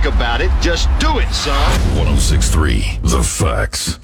think about it. Just do it, son. 106.3 The Facts.